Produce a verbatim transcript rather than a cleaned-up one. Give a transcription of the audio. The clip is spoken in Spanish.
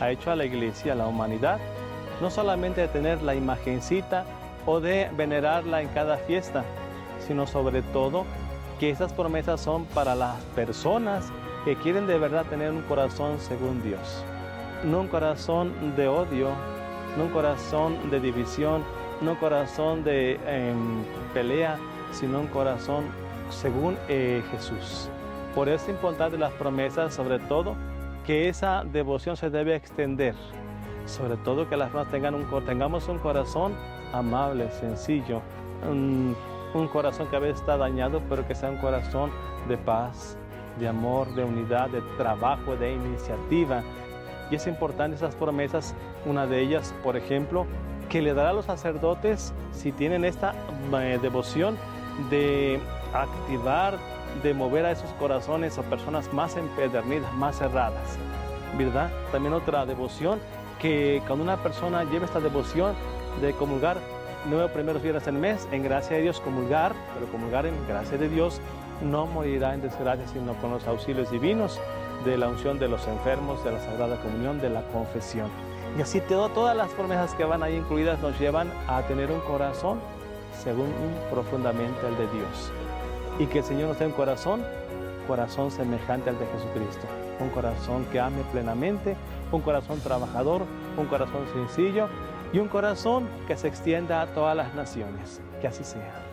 ha hecho a la iglesia, a la humanidad, no solamente de tener la imagencita o de venerarla en cada fiesta, sino sobre todo que esas promesas son para las personas que quieren de verdad tener un corazón según Dios. No un corazón de odio, no un corazón de división, no un corazón de eh, pelea, sino un corazón según eh, Jesús. Por eso es importante las promesas, sobre todo que esa devoción se debe extender, sobre todo que las personas tengan un, tengamos un corazón amable, sencillo, un, un corazón que a veces está dañado, pero que sea un corazón de paz, de amor, de unidad, de trabajo, de iniciativa. Y es importante esas promesas, una de ellas, por ejemplo, que le dará a los sacerdotes, si tienen esta eh, devoción, de activar, de mover a esos corazones a personas más empedernidas, más cerradas, ¿verdad? También otra devoción, que cuando una persona lleve esta devoción de comulgar nueve primeros viernes del mes, en gracia de Dios comulgar, pero comulgar en gracia de Dios, no morirá en desgracia, sino con los auxilios divinos de la unción de los enfermos, de la Sagrada Comunión, de la confesión. Y así todo, todas las promesas que van ahí incluidas nos llevan a tener un corazón según profundamente el de Dios. Y que el Señor nos dé un corazón, corazón semejante al de Jesucristo. Un corazón que ame plenamente, un corazón trabajador, un corazón sencillo y un corazón que se extienda a todas las naciones. Que así sea.